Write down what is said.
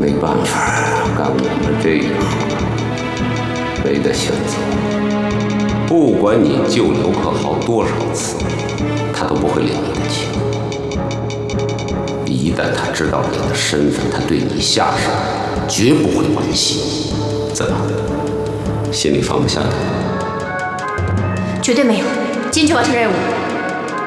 没办法，干我们这一行，没得选择。不管你救刘克豪多少次，他都不会领你的情。一旦他知道你的身份，他对你下手绝不会玩戏。怎么，心里放不下他？ 绝对没有，坚决完成任务。